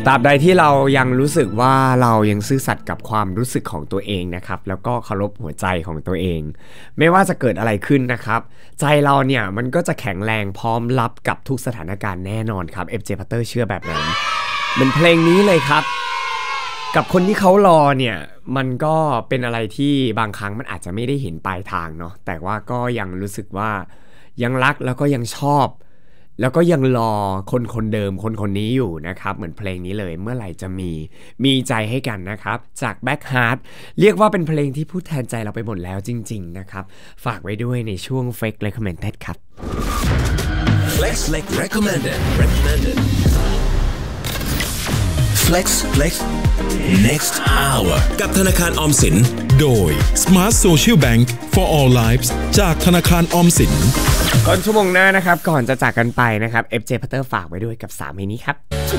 ตราบใดที่เรายังรู้สึกว่าเรายังซื่อสัตย์กับความรู้สึกของตัวเองนะครับแล้วก็เคารพหัวใจของตัวเองไม่ว่าจะเกิดอะไรขึ้นนะครับใจเราเนี่ยมันก็จะแข็งแรงพร้อมรับกับทุกสถานการณ์แน่นอนครับ FJ Potter เชื่อแบบนั้นเหมือนเพลงนี้เลยครับกับคนที่เขารอเนี่ยมันก็เป็นอะไรที่บางครั้งมันอาจจะไม่ได้เห็นปลายทางเนาะแต่ว่าก็ยังรู้สึกว่ายังรักแล้วก็ยังชอบแล้วก็ยังรอคนเดิมคนนี้อยู่นะครับเหมือนเพลงนี้เลยเมื่อไหร่จะมีใจให้กันนะครับจาก Black Heart เรียกว่าเป็นเพลงที่พูดแทนใจเราไปหมดแล้วจริงๆนะครับฝากไว้ด้วยในช่วง Flex Recommended ครับ Flex Recommended Flex Next Hour กับธนาคารออมสินโดย Smart Social Bank for All Lives จากธนาคารออมสินก่อนชั่วโมงหน้านะครับก่อนจะจากกันไปนะครับ FJ Potter ฝากไว้ด้วยกับ3เพลงนี้ครับ